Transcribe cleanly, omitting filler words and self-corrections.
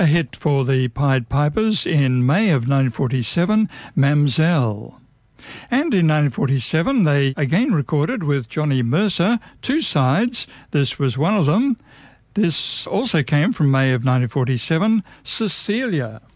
A hit for the Pied Pipers in May of 1947, Mamselle. And in 1947 they again recorded with Johnny Mercer, Two Sides. This was one of them. This also came from May of 1947, Cecilia.